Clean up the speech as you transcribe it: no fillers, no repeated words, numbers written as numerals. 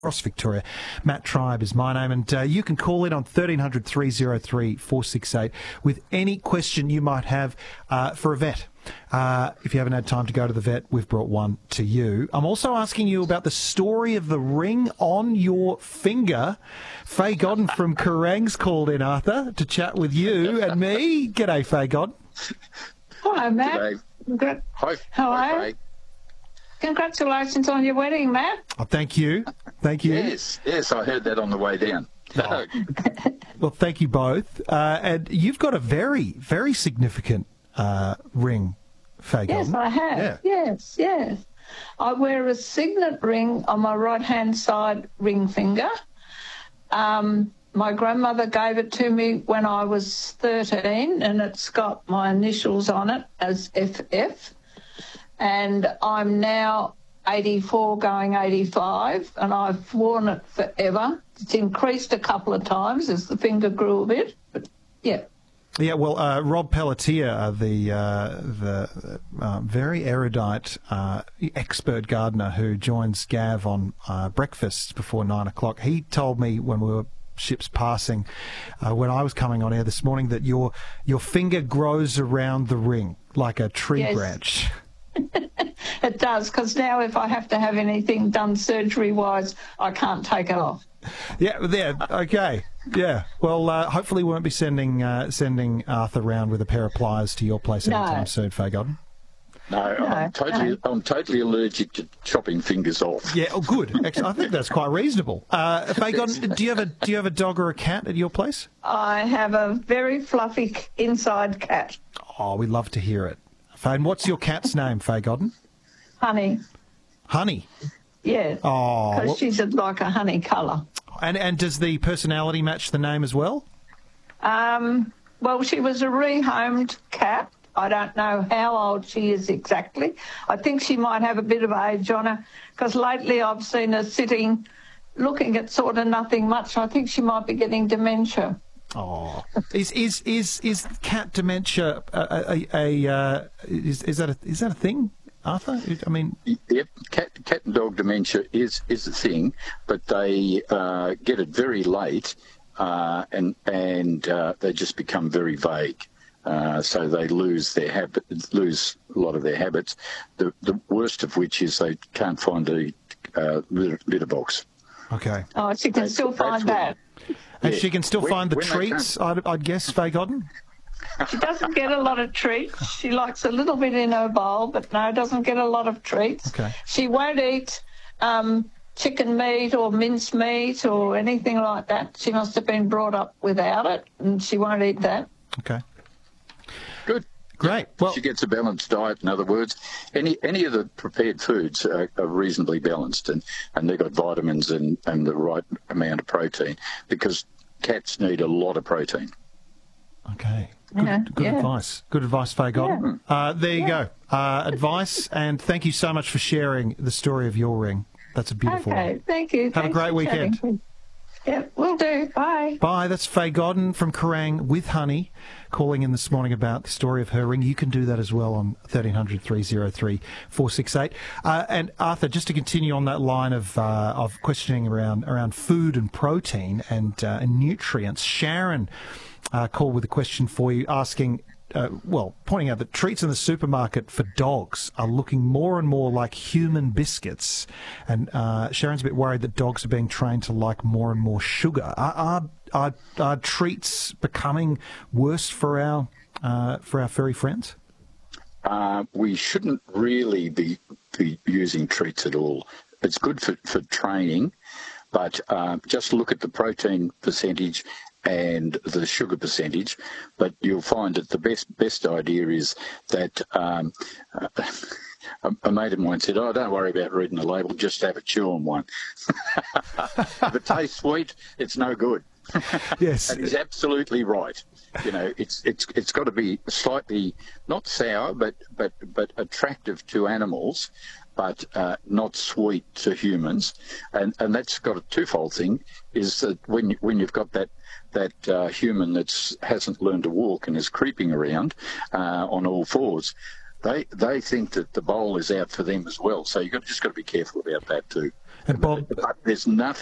across Victoria. Matt Tribe is my name, and you can call in on 1300 303 468 with any question you might have for a vet. If you haven't had time to go to the vet, we've brought one to you. I'm also asking you about the story of the ring on your finger. Faye Godden from Kerang's called in, Arthur, to chat with you and me. G'day, Faye Godden. Hi, Matt. Hi. How are you? Congratulations on your wedding, Matt. Oh, thank you. Thank you. Yes, I heard that on the way down. Oh. Well, thank you both. And you've got a very, very significant ring, Faye Godden. Yes, I have. Yeah. Yes. I wear a signet ring on my right-hand side ring finger. My grandmother gave it to me when I was 13, and it's got my initials on it as FF. And I'm now 84 going 85, and I've worn it forever. It's increased a couple of times as the finger grew a bit, but yeah. Yeah, well, Rob Pelletier, the very erudite expert gardener who joins Gav on breakfast before 9 o'clock, he told me when we were ships passing, when I was coming on air this morning, that your finger grows around the ring like a tree branch. It does, because now if I have to have anything done surgery-wise, I can't take it off. Yeah, okay. Yeah, well, hopefully we won't be sending Arthur round with a pair of pliers to your place anytime soon, Faye Godden. No, I'm totally allergic to chopping fingers off. Yeah, oh, good. Actually, I think that's quite reasonable. Faye Godden, do you have a dog or a cat at your place? I have a very fluffy inside cat. Oh, we'd love to hear it. Faye, and what's your cat's name, Faye Godden? Honey. Honey? Yeah. Oh. Because she's like a honey colour. And does the personality match the name as well? Well, she was a rehomed cat. I don't know how old she is exactly. I think she might have a bit of age on her, because lately I've seen her sitting, looking at sort of nothing much. I think she might be getting dementia. Oh, is cat dementia is that a thing, Arthur? I mean, yep, cat and dog dementia is a thing, but they get it very late, and they just become very vague. So they lose a lot of their habits. The worst of which is they can't find a litter box. Okay. Oh, she can still find that. And she can still find the treats, I'd guess, Faye Godden? She doesn't get a lot of treats. She likes a little bit in her bowl, but no, doesn't get a lot of treats. Okay. She won't eat chicken meat or mince meat or anything like that. She must have been brought up without it, and she won't eat that. Okay. Good. Great. Well, she gets a balanced diet. In other words, any of the prepared foods are reasonably balanced, and they've got vitamins and the right amount of protein, because cats need a lot of protein. Okay. Good advice. Good advice, Faye Godden. Yeah. There you go. Advice, and thank you so much for sharing the story of your ring. That's a beautiful one. Okay, thank you. Have a great weekend. Yeah, will do. Bye. Bye. That's Faye Godden from Kerang with Honey, calling in this morning about the story of her ring. You can do that as well on 1300 303 468. And Arthur, just to continue on that line of questioning around food and protein and nutrients, Sharon called with a question for you, asking, pointing out that treats in the supermarket for dogs are looking more and more like human biscuits. And Sharon's a bit worried that dogs are being trained to like more and more sugar. Are treats becoming worse for our furry friends? We shouldn't really be using treats at all. It's good for training, but just look at the protein percentage and the sugar percentage, but you'll find that the best idea is that a mate of mine said, "Oh, don't worry about reading the label, just have a chew on one." If it tastes sweet, it's no good. Yes, and he's absolutely right. You know, it's got to be slightly not sour, but attractive to animals, but not sweet to humans, and that's got a twofold thing. Is that when you've got that human that hasn't learned to walk and is creeping around on all fours, they think that the bowl is out for them as well. So just got to be careful about that too. And Bob, But there's nothing